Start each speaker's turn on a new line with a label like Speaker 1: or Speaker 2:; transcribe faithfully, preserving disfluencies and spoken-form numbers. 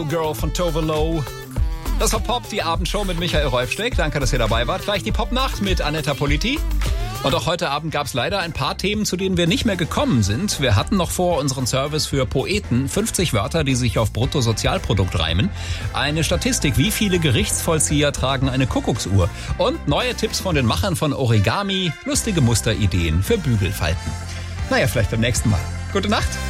Speaker 1: Girl von Tove Lo. Das war Pop, die Abendshow mit Michael Rolfsteck. Danke, dass ihr dabei wart. Gleich die Popnacht mit Anetta Politi. Und auch heute Abend gab es leider ein paar Themen, zu denen wir nicht mehr gekommen sind. Wir hatten noch vor unseren Service für Poeten fünfzig Wörter, die sich auf Bruttosozialprodukt reimen. Eine Statistik, wie viele Gerichtsvollzieher tragen eine Kuckucksuhr. Und neue Tipps von den Machern von Origami, lustige Musterideen für Bügelfalten. Naja, vielleicht beim nächsten Mal. Gute Nacht.